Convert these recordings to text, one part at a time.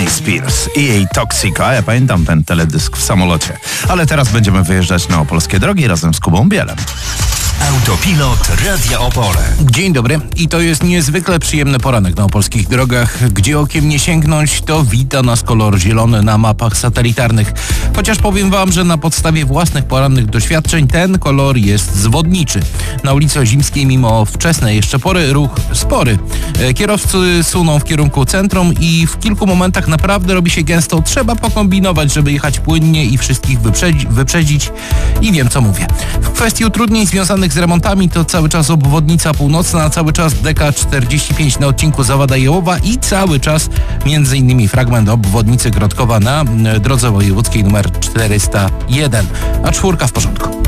Britney Spears i jej Toxica. Ja pamiętam ten teledysk w samolocie. Ale teraz będziemy wyjeżdżać na opolskie drogi razem z Kubą Bielem. Autopilot Radia Opole. Dzień dobry. I to jest niezwykle przyjemny poranek na opolskich drogach. Gdzie okiem nie sięgnąć, to wita nas kolor zielony na mapach satelitarnych. Chociaż powiem wam, że na podstawie własnych porannych doświadczeń ten kolor jest zwodniczy. Na ulicy Ozimskiej mimo wczesnej jeszcze pory ruch spory. Kierowcy suną w kierunku centrum i w kilku momentach naprawdę robi się gęsto. Trzeba pokombinować, żeby jechać płynnie i wszystkich wyprzedzić. I wiem, co mówię. W kwestii utrudnień związanych z remontami to cały czas obwodnica północna, cały czas DK45 na odcinku Zawada-Jełowa i cały czas m.in. fragment obwodnicy Grodkowa na drodze wojewódzkiej nr 401. A czwórka w porządku.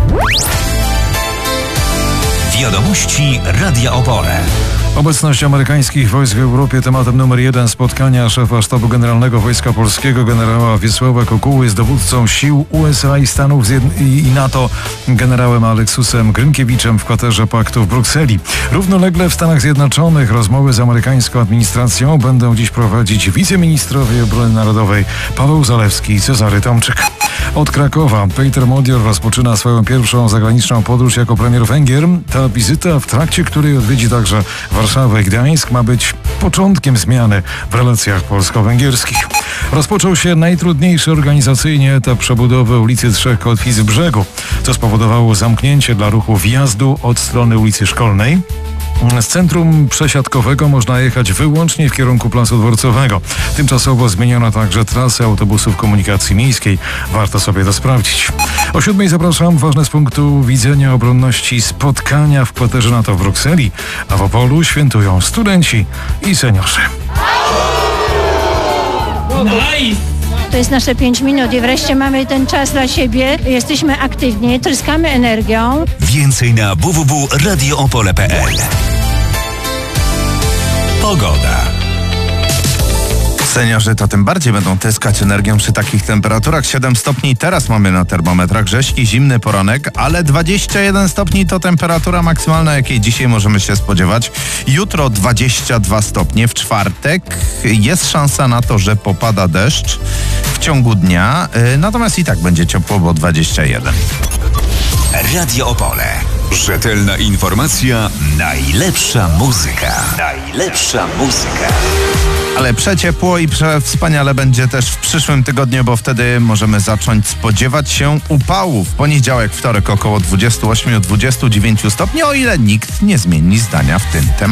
Wiadomości Radia Opole. Obecność amerykańskich wojsk w Europie tematem numer 1 spotkania szefa Sztabu Generalnego Wojska Polskiego generała Wiesława Kukuły z dowódcą sił USA i Stanów i NATO generałem Aleksusem Grynkiewiczem w kwaterze paktu w Brukseli. Równolegle w Stanach Zjednoczonych rozmowy z amerykańską administracją będą dziś prowadzić wiceministrowie obrony narodowej Paweł Zalewski i Cezary Tomczyk. Od Krakowa Peter Modior rozpoczyna swoją pierwszą zagraniczną podróż jako premier Węgier. Ta wizyta, w trakcie której odwiedzi także Warszawę i Gdańsk, ma być początkiem zmiany w relacjach polsko-węgierskich. Rozpoczął się najtrudniejszy organizacyjnie etap przebudowy ulicy Trzech Kotwic w Brzegu, co spowodowało zamknięcie dla ruchu wjazdu od strony ulicy Szkolnej. Z centrum przesiadkowego można jechać wyłącznie w kierunku Placu Dworcowego. Tymczasowo zmieniono także trasę autobusów komunikacji miejskiej. Warto sobie to sprawdzić. O 7:00 zapraszam. Ważne z punktu widzenia obronności spotkania w kwaterze NATO w Brukseli, a w Opolu świętują studenci i seniorzy. To jest nasze 5 minut i wreszcie mamy ten czas dla siebie. Jesteśmy aktywni, tryskamy energią. Więcej na www.radioopole.pl. Pogoda. Seniorzy to tym bardziej będą tryskać energią przy takich temperaturach. 7 stopni teraz mamy na termometrach. Rzeźki, zimny poranek, ale 21 stopni to temperatura maksymalna, jakiej dzisiaj możemy się spodziewać. Jutro 22 stopnie. W czwartek jest szansa na to, że popada deszcz w ciągu dnia. Natomiast i tak będzie ciepło, bo 21. Radio Opole. Rzetelna informacja, najlepsza muzyka. Najlepsza muzyka. Ale przeciepło i wspaniale będzie też w przyszłym tygodniu, bo wtedy możemy zacząć spodziewać się upału. W poniedziałek, wtorek około 28-29 stopni, o ile nikt nie zmieni zdania w tym temacie.